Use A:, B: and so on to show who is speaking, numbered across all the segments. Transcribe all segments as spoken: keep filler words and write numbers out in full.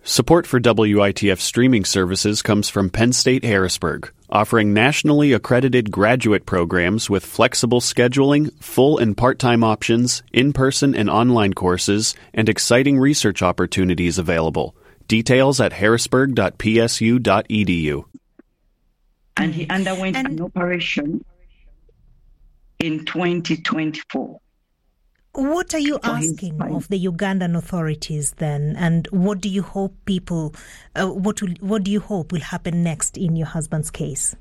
A: Support for W I T F streaming services comes from Penn State Harrisburg, offering nationally accredited graduate programs with flexible scheduling, full and part-time options, in-person and online courses, and exciting research opportunities available. Details at harrisburg dot p s u dot e d u.
B: And he underwent
C: And-
B: an operation in twenty twenty-four.
C: What are you
B: For his
C: asking
B: spine.
C: of the Ugandan authorities then, and what do you hope people, uh, what will, what do you hope will happen next in your husband's case?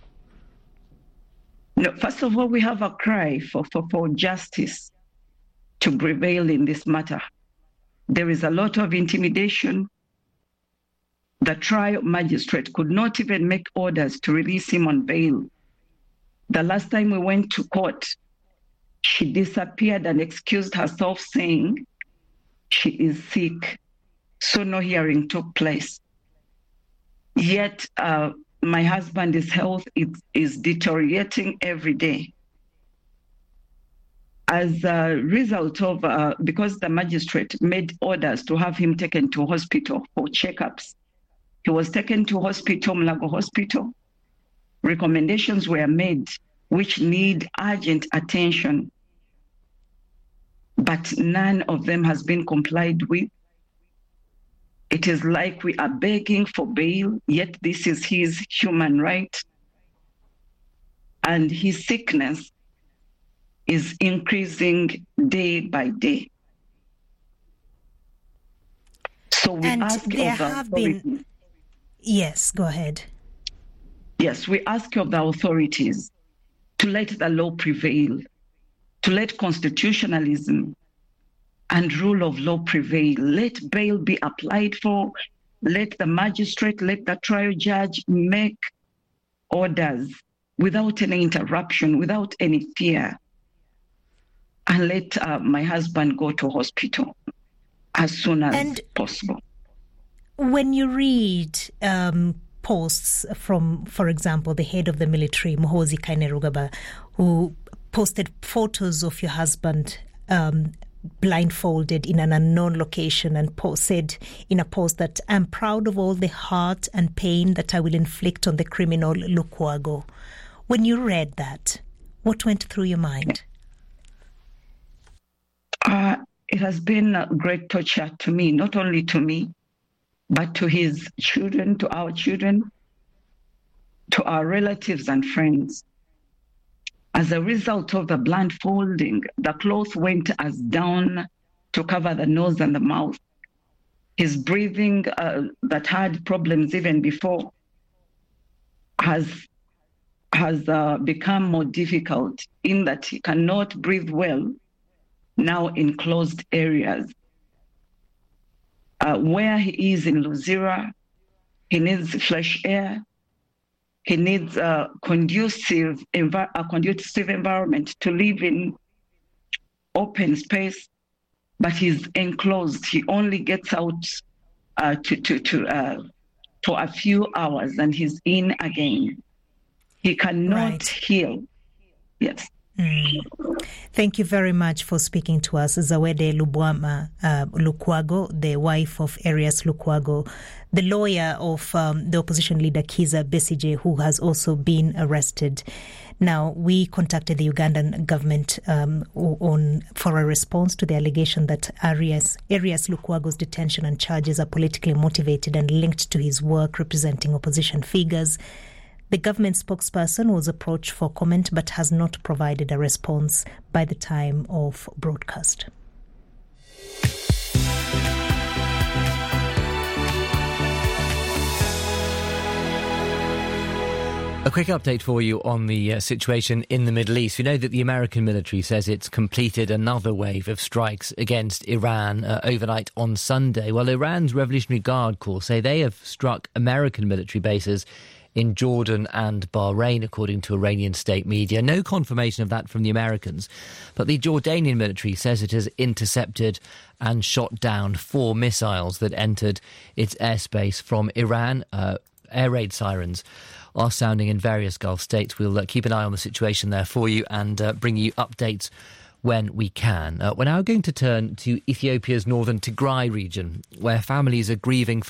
B: No, first of all, we have a cry for, for, for justice to prevail in this matter. There is a lot of intimidation. The trial magistrate could not even make orders to release him on bail. The last time we went to court, she disappeared and excused herself, saying she is sick. So no hearing took place. Yet uh, my husband's health is, is deteriorating every day. As a result of, uh, because the magistrate made orders to have him taken to hospital for checkups, he was taken to hospital, Mulago Hospital. Recommendations were made which need urgent attention, but none of them has been complied with. It is like we are begging for bail, yet this is his human right. And his sickness is increasing day by day. So we
C: And
B: ask
C: there
B: of the
C: have been-
B: authorities-
C: Yes, go ahead.
B: Yes, we ask of the authorities to let the law prevail, to let constitutionalism and rule of law prevail. Let bail be applied for. Let the magistrate, let the trial judge make orders without any interruption, without any fear. And let uh, my husband go to hospital as soon as
C: And-
B: possible.
C: When you read um, posts from, for example, the head of the military, Muhoozi Kainerugaba, who posted photos of your husband um, blindfolded in an unknown location and po- said in a post that, "I'm proud of all the hurt and pain that I will inflict on the criminal Lukwago." When you read that, what went through your mind?
B: Uh, it has been a great torture to me, not only to me, but to his children, to our children, to our relatives and friends. As a result of the blindfolding, the cloth went as down to cover the nose and the mouth. His breathing, uh, that had problems even before, has has uh, become more difficult in that he cannot breathe well now in closed areas. Uh, where he is in Luzira, he needs fresh air. He needs a conducive, envi- a conducive environment to live in, open space, but he's enclosed. He only gets out uh, to to to uh, for a few hours, and he's in again. He cannot
C: Right.
B: heal. Yes.
C: Mm. Thank you very much for speaking to us. Zawede Lubwama uh, Lukwago, the wife of Arias Lukwago, the lawyer of um, the opposition leader Kiza Besigye, who has also been arrested. Now, we contacted the Ugandan government um, on for a response to the allegation that Arias, Arias Lukwago's detention and charges are politically motivated and linked to his work representing opposition figures. The government spokesperson was approached for comment but has not provided a response by the time of broadcast.
D: A quick update for you on the uh, situation in the Middle East. You know that the American military says it's completed another wave of strikes against Iran uh, overnight on Sunday. Well, Iran's Revolutionary Guard Corps say they have struck American military bases in Jordan and Bahrain, according to Iranian state media. No confirmation of that from the Americans, but the Jordanian military says it has intercepted and shot down four missiles that entered its airspace from Iran. Uh, air raid sirens are sounding in various Gulf states. We'll uh, keep an eye on the situation there for you and uh, bring you updates when we can. Uh, we're now going to turn to Ethiopia's northern Tigray region, where families are grieving